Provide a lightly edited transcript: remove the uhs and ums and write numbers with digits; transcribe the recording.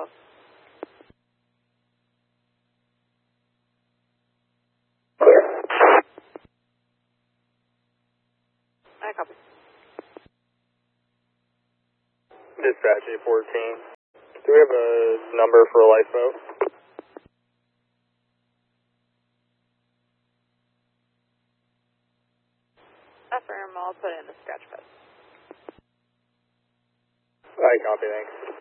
lifeboat. Clear. I copy. Dispatch 814. Do we have a number for a lifeboat? Affirm, I'll put in the scratch code. I copy, thanks.